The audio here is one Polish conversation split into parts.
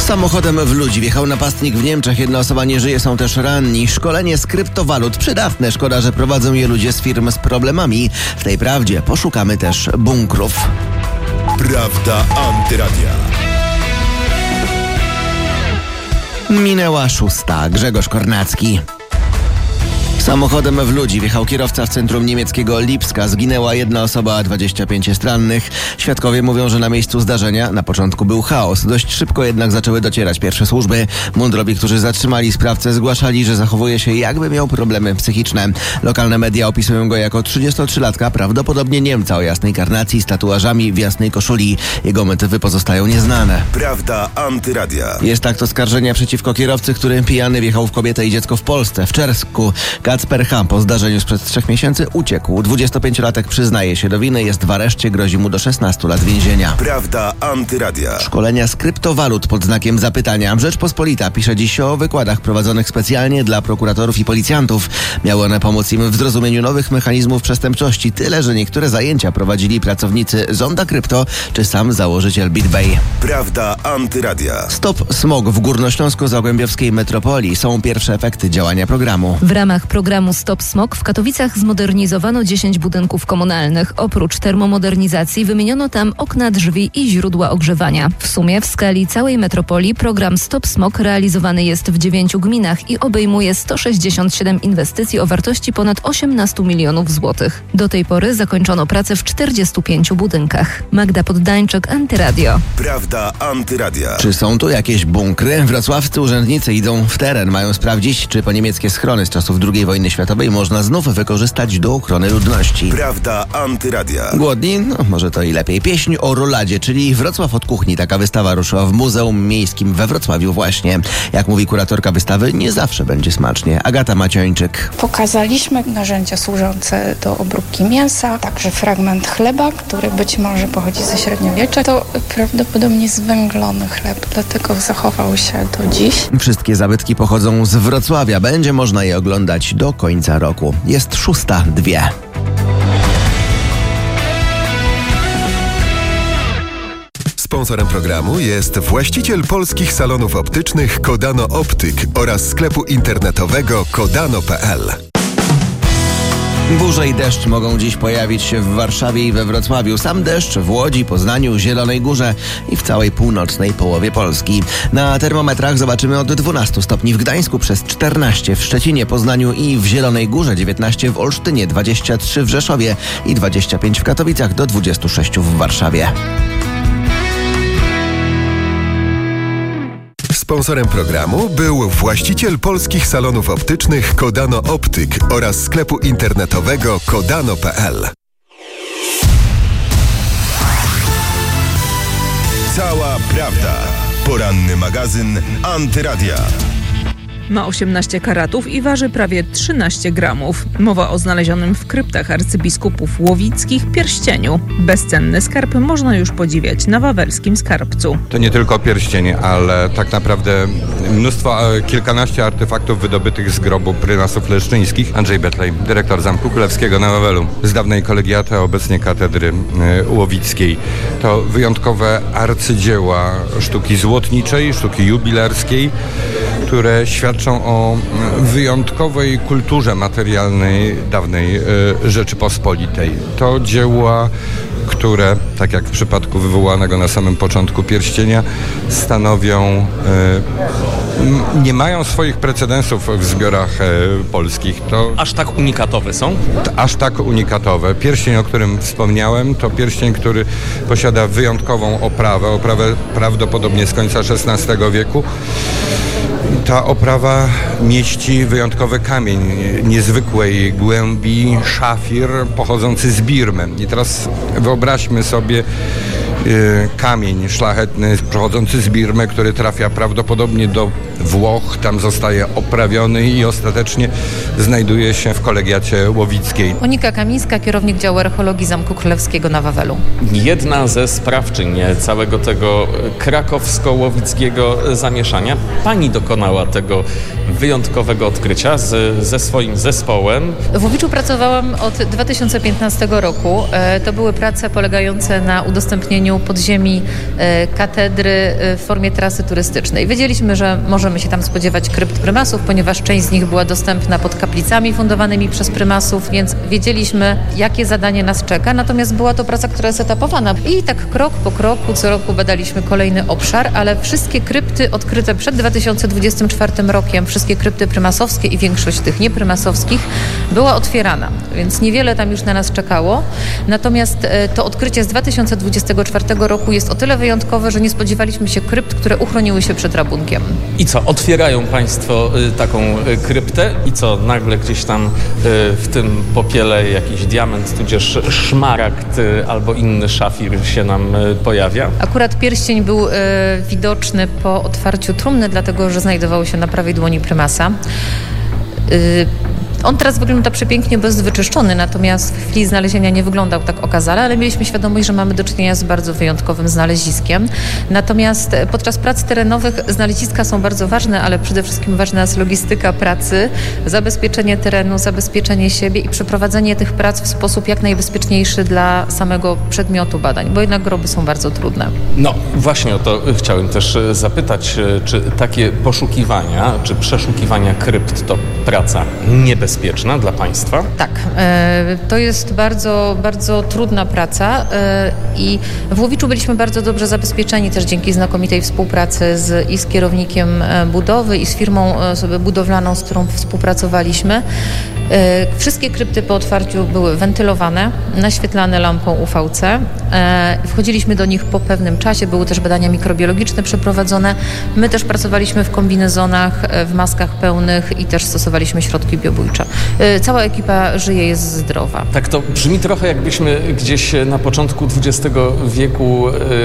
Samochodem w ludzi wjechał napastnik w Niemczech. Jedna osoba nie żyje, są też ranni. Szkolenie z kryptowalut przydatne. Szkoda, że prowadzą je ludzie z firm z problemami. W tej prawdzie poszukamy też bunkrów. Prawda Antyradia. Minęła 6:00. Grzegorz Kornacki. Samochodem w ludzi wjechał kierowca w centrum niemieckiego Lipska. Zginęła jedna osoba, a 25 jest rannych. Świadkowie mówią, że na miejscu zdarzenia na początku był chaos. Dość szybko jednak zaczęły docierać pierwsze służby. Mundurowi, którzy zatrzymali sprawcę, zgłaszali, że zachowuje się, jakby miał problemy psychiczne. Lokalne media opisują go jako 33-latka, prawdopodobnie Niemca o jasnej karnacji z tatuażami w jasnej koszuli. Jego motywy pozostają nieznane. Prawda Antyradia. Jest akt oskarżenia przeciwko kierowcy, który pijany wjechał w kobietę i dziecko w Polsce, w Czersku. Kacper H. po zdarzeniu sprzed 3 miesięcy uciekł. 25-latek przyznaje się do winy, jest w areszcie, grozi mu do 16 lat więzienia. Prawda Antyradia. Szkolenia z kryptowalut pod znakiem zapytania. Rzeczpospolita pisze dziś o wykładach prowadzonych specjalnie dla prokuratorów i policjantów. Miały one pomóc im w zrozumieniu nowych mechanizmów przestępczości. Tyle, że niektóre zajęcia prowadzili pracownicy Zonda Krypto czy sam założyciel BitBay. Prawda Antyradia. Stop smog w górnośląsko-zagłębiowskiej metropolii. Są pierwsze efekty działania programu. W ramach programu Stop Smog w Katowicach zmodernizowano 10 budynków komunalnych. Oprócz termomodernizacji wymieniono tam okna, drzwi i źródła ogrzewania. W sumie w skali całej metropolii program Stop Smog realizowany jest w 9 gminach i obejmuje 167 inwestycji o wartości ponad 18 milionów złotych. Do tej pory zakończono pracę w 45 budynkach. Magda Poddańczyk, Antyradio. Prawda Antyradia. Czy są tu jakieś bunkry? Wrocławscy urzędnicy idą w teren. Mają sprawdzić, czy po niemieckie schrony z czasów II wojny światowej można znów wykorzystać do ochrony ludności. Prawda Antyradia. Głodni? No, może to i lepiej. Pieśń o roladzie, czyli Wrocław od kuchni. Taka wystawa ruszyła w Muzeum Miejskim we Wrocławiu właśnie. Jak mówi kuratorka wystawy, nie zawsze będzie smacznie. Agata Maciończyk. Pokazaliśmy narzędzia służące do obróbki mięsa, także fragment chleba, który być może pochodzi ze średniowiecza. To prawdopodobnie zwęglony chleb, dlatego zachował się do dziś. Wszystkie zabytki pochodzą z Wrocławia. Będzie można je oglądać do końca roku. Jest 6:02. Sponsorem programu jest właściciel polskich salonów optycznych Kodano Optyk oraz sklepu internetowego kodano.pl. Burze i deszcz mogą dziś pojawić się w Warszawie i we Wrocławiu. Sam deszcz w Łodzi, Poznaniu, Zielonej Górze i w całej północnej połowie Polski. Na termometrach zobaczymy od 12 stopni w Gdańsku, przez 14 w Szczecinie, Poznaniu i w Zielonej Górze, 19 w Olsztynie, 23 w Rzeszowie i 25 w Katowicach, do 26 w Warszawie. Sponsorem programu był właściciel polskich salonów optycznych Kodano Optyk oraz sklepu internetowego kodano.pl. Cała prawda. Poranny magazyn Antyradia. Ma 18 karatów i waży prawie 13 gramów. Mowa o znalezionym w kryptach arcybiskupów łowickich pierścieniu. Bezcenny skarb można już podziwiać na wawelskim skarbcu. To nie tylko pierścień, ale tak naprawdę kilkanaście artefaktów wydobytych z grobu prynasów leszczyńskich. Andrzej Betlej, dyrektor Zamku Królewskiego na Wawelu, z dawnej kolegiaty, a obecnie katedry łowickiej. To wyjątkowe arcydzieła sztuki złotniczej, sztuki jubilerskiej, które świadczą o wyjątkowej kulturze materialnej dawnej Rzeczypospolitej. To dzieła, które, tak jak w przypadku wywołanego na samym początku pierścienia, nie mają swoich precedensów w zbiorach polskich. Aż tak unikatowe są? Aż tak unikatowe. Pierścień, o którym wspomniałem, to pierścień, który posiada wyjątkową oprawę prawdopodobnie z końca XVI wieku. Ta oprawa mieści wyjątkowy kamień niezwykłej głębi, szafir pochodzący z Birmy. I teraz wyobraźmy sobie kamień szlachetny pochodzący z Birmy, który trafia prawdopodobnie do Włoch, tam zostaje oprawiony i ostatecznie znajduje się w kolegiacie łowickiej. Monika Kamińska, kierownik działu archeologii Zamku Królewskiego na Wawelu. Jedna ze sprawczyń całego tego krakowsko-łowickiego zamieszania. Pani dokonała tego wyjątkowego odkrycia ze swoim zespołem. W Łowiczu pracowałam od 2015 roku. To były prace polegające na udostępnieniu podziemi katedry w formie trasy turystycznej. Wiedzieliśmy, że możemy się tam spodziewać krypt prymasów, ponieważ część z nich była dostępna pod kaplicami fundowanymi przez prymasów, więc wiedzieliśmy, jakie zadanie nas czeka. Natomiast była to praca, która jest etapowana. I tak krok po kroku, co roku badaliśmy kolejny obszar, ale wszystkie krypty odkryte przed 2024 rokiem, wszystkie krypty prymasowskie i większość tych nieprymasowskich była otwierana, więc niewiele tam już na nas czekało. Natomiast to odkrycie z 2024 roku jest o tyle wyjątkowe, że nie spodziewaliśmy się krypt, które uchroniły się przed rabunkiem. I co, otwierają Państwo taką kryptę i co, nagle gdzieś tam w tym popiele jakiś diament, tudzież szmaragd albo inny szafir się nam pojawia? Akurat pierścień był widoczny po otwarciu trumny, dlatego że znajdował się na prawej dłoni prymasa. On teraz wygląda przepięknie bezwyczyszczony, natomiast w chwili znalezienia nie wyglądał tak okazale, ale mieliśmy świadomość, że mamy do czynienia z bardzo wyjątkowym znaleziskiem. Natomiast podczas prac terenowych znaleziska są bardzo ważne, ale przede wszystkim ważna jest logistyka pracy, zabezpieczenie terenu, zabezpieczenie siebie i przeprowadzenie tych prac w sposób jak najbezpieczniejszy dla samego przedmiotu badań, bo jednak groby są bardzo trudne. No właśnie o to chciałem też zapytać, czy takie poszukiwania, czy przeszukiwania krypt to praca niebezpieczna dla Państwa? Tak, to jest bardzo, bardzo trudna praca i w Łowiczu byliśmy bardzo dobrze zabezpieczeni też dzięki znakomitej współpracy i z kierownikiem budowy i z firmą budowlaną, z którą współpracowaliśmy. Wszystkie krypty po otwarciu były wentylowane, naświetlane lampą UVC. Wchodziliśmy do nich po pewnym czasie, były też badania mikrobiologiczne przeprowadzone. My też pracowaliśmy w kombinezonach, w maskach pełnych i też stosowaliśmy środki biobójcze. Cała ekipa żyje, jest zdrowa. Tak to brzmi trochę, jakbyśmy gdzieś na początku XX wieku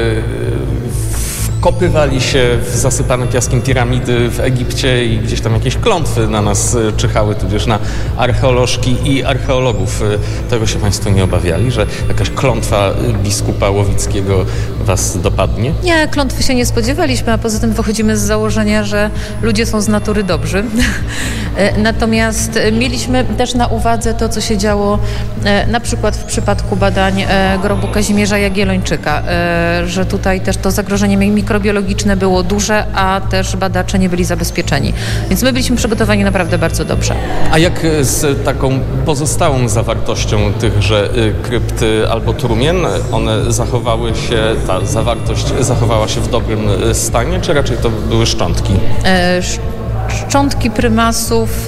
kopywali się w zasypane piaskiem piramidy w Egipcie i gdzieś tam jakieś klątwy na nas czyhały, tudzież na archeolożki i archeologów. Tego się Państwo nie obawiali, że jakaś klątwa biskupa łowickiego Was dopadnie? Nie, klątwy się nie spodziewaliśmy, a poza tym wychodzimy z założenia, że ludzie są z natury dobrzy. Natomiast mieliśmy też na uwadze to, co się działo na przykład w przypadku badań grobu Kazimierza Jagiellończyka, że tutaj też to zagrożenie mikrobiologiczne było duże, a też badacze nie byli zabezpieczeni. Więc my byliśmy przygotowani naprawdę bardzo dobrze. A jak z taką pozostałą zawartością tychże krypt albo trumien? One zachowały się, ta zawartość zachowała się w dobrym stanie, czy raczej to były szczątki? Szczątki prymasów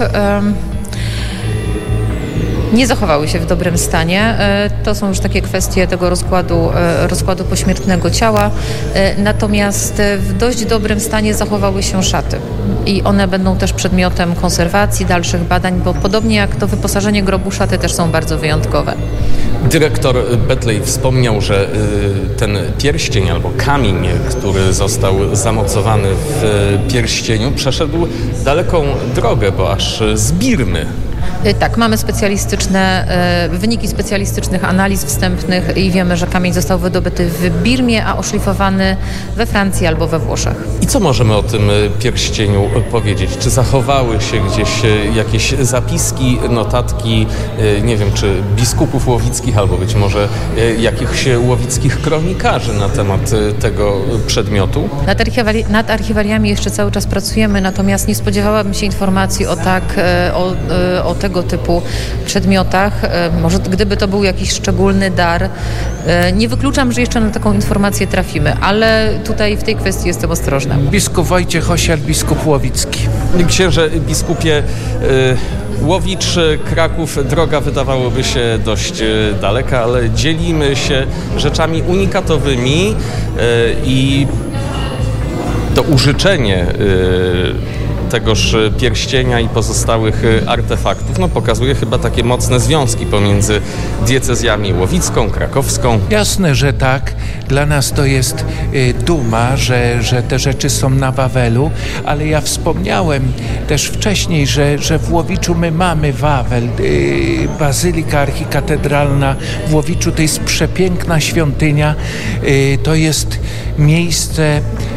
nie zachowały się w dobrym stanie. To są już takie kwestie tego rozkładu pośmiertnego ciała. Natomiast w dość dobrym stanie zachowały się szaty. I one będą też przedmiotem konserwacji, dalszych badań, bo podobnie jak to wyposażenie grobu, szaty też są bardzo wyjątkowe. Dyrektor Betlej wspomniał, że ten pierścień albo kamień, który został zamocowany w pierścieniu, przeszedł daleką drogę, bo aż z Birmy. Tak, mamy wyniki specjalistycznych analiz wstępnych i wiemy, że kamień został wydobyty w Birmie, a oszlifowany we Francji albo we Włoszech. I co możemy o tym pierścieniu powiedzieć? Czy zachowały się gdzieś jakieś zapiski, notatki, nie wiem, czy biskupów łowickich, albo być może jakichś łowickich kronikarzy na temat tego przedmiotu? Nad archiwaliami jeszcze cały czas pracujemy, natomiast nie spodziewałabym się informacji o tego typu przedmiotach. Może gdyby to był jakiś szczególny dar. Nie wykluczam, że jeszcze na taką informację trafimy, ale tutaj w tej kwestii jestem ostrożna. Biskup Wojciech Osiel, biskup łowicki. Księże biskupie, Łowicz, Kraków, droga wydawałoby się dość daleka, ale dzielimy się rzeczami unikatowymi i to użyczenie tegoż pierścienia i pozostałych artefaktów pokazuje chyba takie mocne związki pomiędzy diecezjami łowicką, krakowską. Jasne, że tak. Dla nas to jest duma, że te rzeczy są na Wawelu, ale ja wspomniałem też wcześniej, że w Łowiczu my mamy Wawel, bazylika archikatedralna w Łowiczu, to jest przepiękna świątynia, to jest miejsce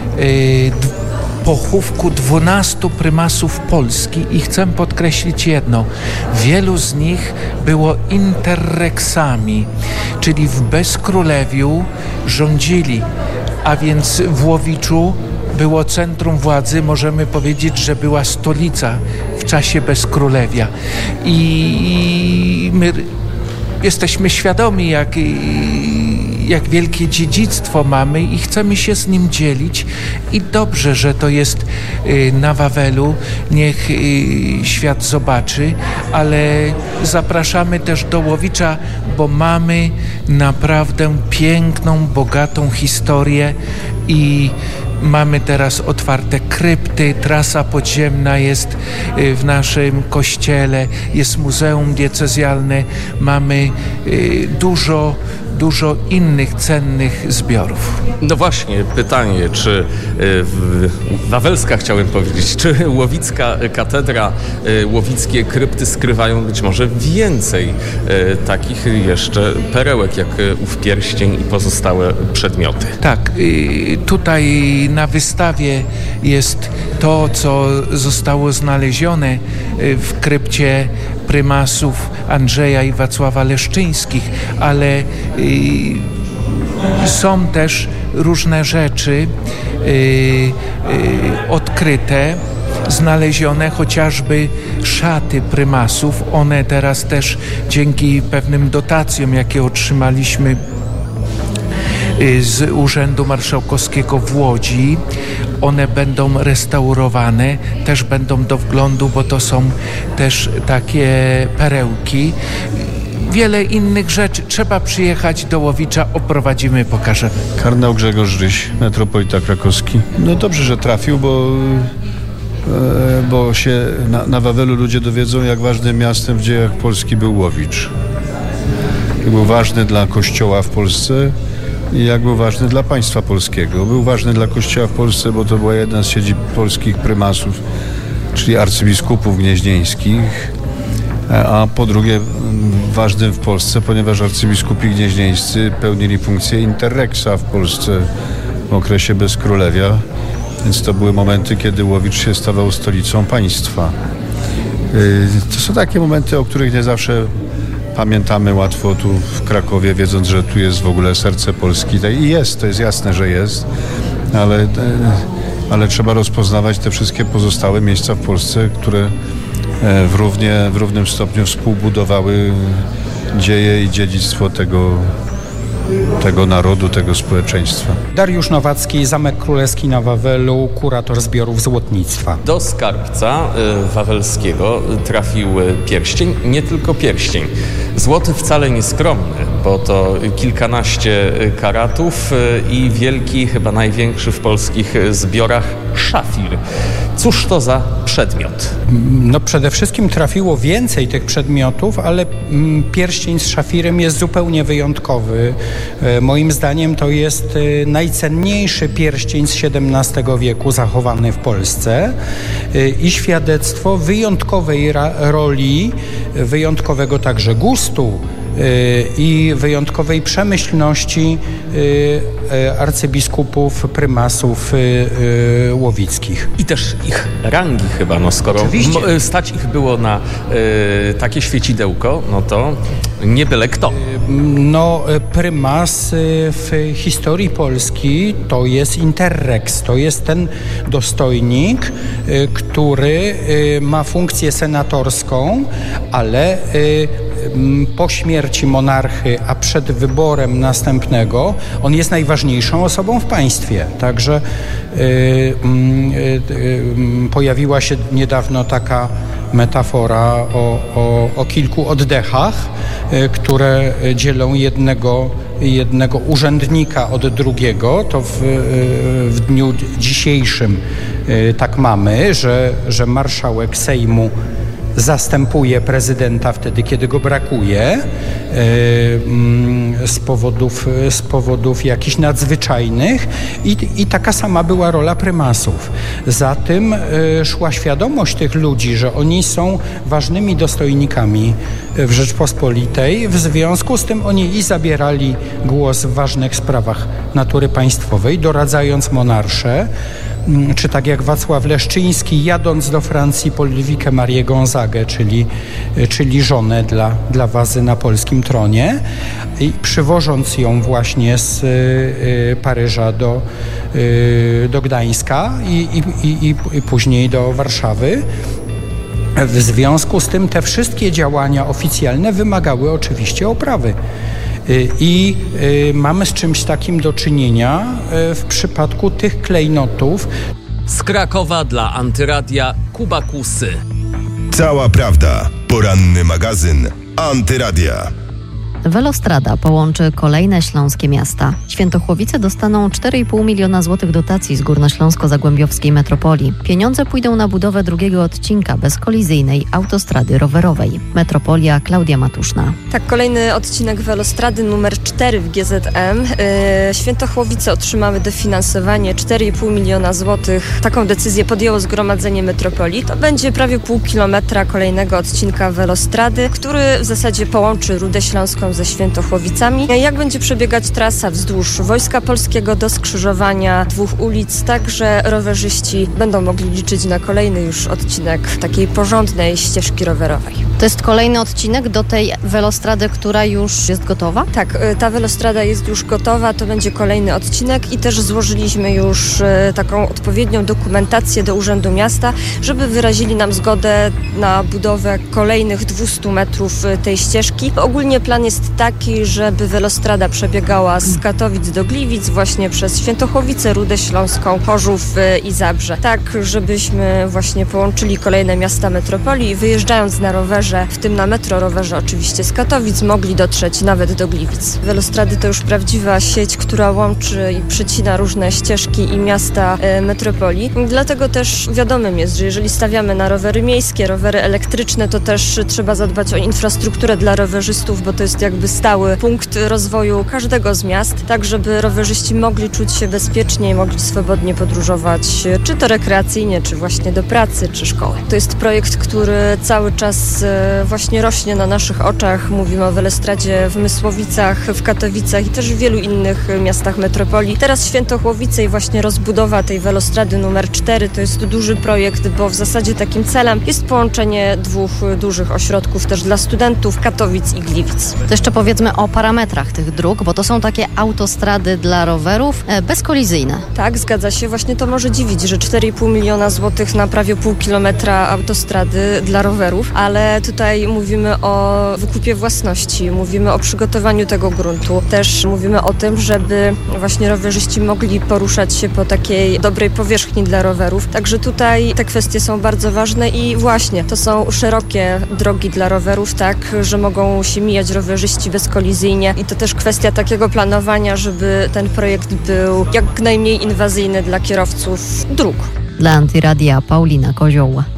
pochówku 12 prymasów Polski i chcę podkreślić jedno, wielu z nich było interreksami, czyli w Bezkrólewiu rządzili, a więc w Łowiczu było centrum władzy, możemy powiedzieć, że była stolica w czasie Bezkrólewia i my jesteśmy świadomi, jak wielkie dziedzictwo mamy i chcemy się z nim dzielić i dobrze, że to jest na Wawelu, niech świat zobaczy, ale zapraszamy też do Łowicza, bo mamy naprawdę piękną, bogatą historię i mamy teraz otwarte krypty, trasa podziemna jest w naszym kościele, jest muzeum diecezjalne, mamy dużo innych cennych zbiorów. No właśnie, pytanie, czy wawelska, chciałem powiedzieć, czy łowicka katedra, łowickie krypty skrywają być może więcej takich jeszcze perełek, jak ów pierścień i pozostałe przedmioty? Tak, tutaj na wystawie jest to, co zostało znalezione w krypcie prymasów Andrzeja i Wacława Leszczyńskich, ale są też różne rzeczy odkryte, znalezione, chociażby szaty prymasów. One teraz też dzięki pewnym dotacjom, jakie otrzymaliśmy z Urzędu Marszałkowskiego w Łodzi, one będą restaurowane, też będą do wglądu, bo to są też takie perełki. Wiele innych rzeczy. Trzeba przyjechać do Łowicza, oprowadzimy, pokażemy. Kardynał Grzegorz Ryś, metropolita krakowski. No dobrze, że trafił, bo się na Wawelu ludzie dowiedzą, jak ważnym miastem w dziejach Polski był Łowicz. Jak był ważny dla Kościoła w Polsce i jak był ważny dla państwa polskiego. Był ważny dla Kościoła w Polsce, bo to była jedna z siedzib polskich prymasów, czyli arcybiskupów gnieźnieńskich, a po drugie ważnym w Polsce, ponieważ arcybiskupi gnieźnieńscy pełnili funkcję interreksa w Polsce w okresie Bezkrólewia, więc to były momenty, kiedy Łowicz się stawał stolicą państwa. To są takie momenty, o których nie zawsze pamiętamy łatwo tu w Krakowie, wiedząc, że tu jest w ogóle serce Polski. I jest, to jest jasne, że jest, ale trzeba rozpoznawać te wszystkie pozostałe miejsca w Polsce, które w równym stopniu współbudowały dzieje i dziedzictwo tego narodu, tego społeczeństwa. Dariusz Nowacki, Zamek Królewski na Wawelu, kurator zbiorów złotnictwa. Do skarbca wawelskiego trafił pierścień, nie tylko pierścień. Złoty wcale nieskromny, bo to kilkanaście karatów i wielki, chyba największy w polskich zbiorach szafir. Cóż to za przedmiot? No przede wszystkim trafiło więcej tych przedmiotów, ale pierścień z szafirem jest zupełnie wyjątkowy. Moim zdaniem to jest najcenniejszy pierścień z XVII wieku zachowany w Polsce i świadectwo wyjątkowej roli, wyjątkowego także gustu i wyjątkowej przemyślności arcybiskupów, prymasów łowickich. I też ich rangi chyba, skoro stać ich było na takie świecidełko, no to nie byle kto. Prymas w historii Polski to jest interrex, to jest ten dostojnik, który ma funkcję senatorską, ale po śmierci monarchy, a przed wyborem następnego, on jest najważniejszą osobą w państwie. Także pojawiła się niedawno taka metafora o kilku oddechach, które dzielą jednego jednego urzędnika od drugiego, to w dniu dzisiejszym tak mamy, że marszałek Sejmu zastępuje prezydenta wtedy, kiedy go brakuje z powodów jakichś nadzwyczajnych i taka sama była rola prymasów. Za tym szła świadomość tych ludzi, że oni są ważnymi dostojnikami w Rzeczpospolitej. W związku z tym oni i zabierali głos w ważnych sprawach natury państwowej, doradzając monarsze, czy tak jak Wacław Leszczyński, jadąc do Francji po Ludwikę Marię Gonzagę, czyli żonę dla Wazy na polskim tronie, i przywożąc ją właśnie z Paryża do Gdańska i później do Warszawy. W związku z tym te wszystkie działania oficjalne wymagały oczywiście oprawy. I mamy z czymś takim do czynienia w przypadku tych klejnotów. Z Krakowa dla Antyradia Kuba Kusy. Cała prawda. Poranny magazyn Antyradia. Velostrada połączy kolejne śląskie miasta. Świętochłowice dostaną 4,5 miliona złotych dotacji z górnośląsko-zagłębiowskiej metropolii. Pieniądze pójdą na budowę drugiego odcinka bezkolizyjnej autostrady rowerowej. Metropolia, Klaudia Matuszna. Tak, kolejny odcinek Velostrady numer 4 w GZM. Świętochłowice otrzymały dofinansowanie 4,5 miliona złotych. Taką decyzję podjęło Zgromadzenie Metropolii. To będzie prawie pół kilometra kolejnego odcinka Velostrady, który w zasadzie połączy Rudę Śląską ze Świętochłowicami. Jak będzie przebiegać trasa wzdłuż Wojska Polskiego do skrzyżowania dwóch ulic, tak że rowerzyści będą mogli liczyć na kolejny już odcinek takiej porządnej ścieżki rowerowej. To jest kolejny odcinek do tej Velostrady, która już jest gotowa? Tak, ta Velostrada jest już gotowa, to będzie kolejny odcinek i też złożyliśmy już taką odpowiednią dokumentację do Urzędu Miasta, żeby wyrazili nam zgodę na budowę kolejnych 200 metrów tej ścieżki. Ogólnie plan jest taki, żeby Velostrada przebiegała z Katowic do Gliwic, właśnie przez Świętochłowice, Rudę Śląską, Chorzów i Zabrze. Tak, żebyśmy właśnie połączyli kolejne miasta metropolii i wyjeżdżając na rowerze, w tym na metrorowerze oczywiście z Katowic, mogli dotrzeć nawet do Gliwic. Velostrady to już prawdziwa sieć, która łączy i przycina różne ścieżki i miasta metropolii. Dlatego też wiadomym jest, że jeżeli stawiamy na rowery miejskie, rowery elektryczne, to też trzeba zadbać o infrastrukturę dla rowerzystów, bo to jest jakby stały punkt rozwoju każdego z miast, tak żeby rowerzyści mogli czuć się bezpiecznie i mogli swobodnie podróżować, czy to rekreacyjnie, czy właśnie do pracy, czy szkoły. To jest projekt, który cały czas właśnie rośnie na naszych oczach. Mówimy o Velostradzie w Mysłowicach, w Katowicach i też w wielu innych miastach metropolii. Teraz Świętochłowice i właśnie rozbudowa tej Velostrady numer 4 to jest duży projekt, bo w zasadzie takim celem jest połączenie dwóch dużych ośrodków też dla studentów, Katowic i Gliwic. To jeszcze powiedzmy o parametrach tych dróg, bo to są takie autostrady dla rowerów bezkolizyjne. Tak, zgadza się. Właśnie to może dziwić, że 4,5 miliona złotych na prawie pół kilometra autostrady dla rowerów, ale tutaj mówimy o wykupie własności, mówimy o przygotowaniu tego gruntu. Też mówimy o tym, żeby właśnie rowerzyści mogli poruszać się po takiej dobrej powierzchni dla rowerów. Także tutaj te kwestie są bardzo ważne i właśnie to są szerokie drogi dla rowerów, tak, że mogą się mijać rowerzyści bezkolizyjnie i to też kwestia takiego planowania, żeby ten projekt był jak najmniej inwazyjny dla kierowców dróg. Dla Antyradia Paulina Kozioł.